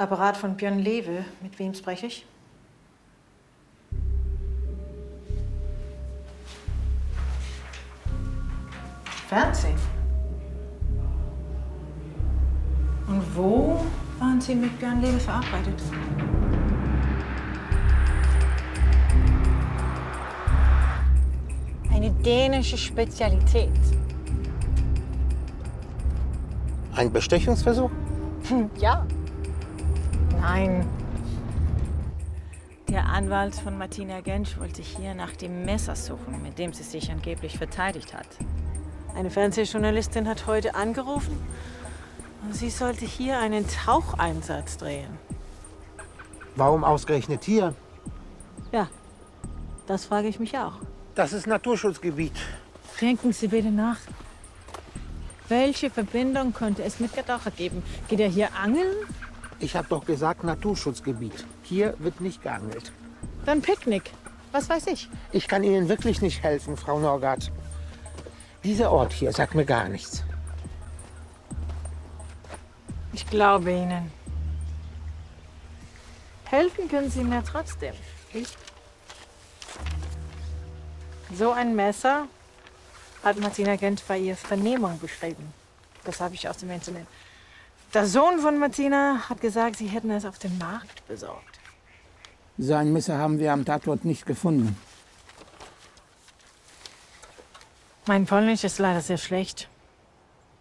Apparat von Björn Lewe. Mit wem spreche ich? Fernsehen. Und wo waren Sie mit Björn Lewe verabredet? Eine dänische Spezialität. Ein Bestechungsversuch? Ja. Nein. Der Anwalt von Martina Gensch wollte hier nach dem Messer suchen, mit dem sie sich angeblich verteidigt hat. Eine Fernsehjournalistin hat heute angerufen und sie sollte hier einen Taucheinsatz drehen. Warum ausgerechnet hier? Ja, das frage ich mich auch. Das ist Naturschutzgebiet. Denken Sie bitte nach. Welche Verbindung könnte es mit Gadacher geben? Geht er hier angeln? Ich habe doch gesagt Naturschutzgebiet. Hier wird nicht geangelt. Dann Picknick. Was weiß ich. Ich kann Ihnen wirklich nicht helfen, Frau Norgard. Dieser Ort hier sagt mir gar nichts. Ich glaube Ihnen. Helfen können Sie mir trotzdem. So ein Messer hat Martina Gensch bei ihrer Vernehmung beschrieben. Das habe ich aus dem Internet. Der Sohn von Martina hat gesagt, sie hätten es auf dem Markt besorgt. So ein Messer haben wir am Tatort nicht gefunden. Mein Polnisch ist leider sehr schlecht.